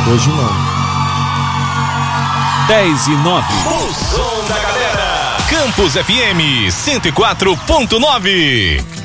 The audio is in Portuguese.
Hoje não. 10:09. O som da galera. Campus FM 104.9.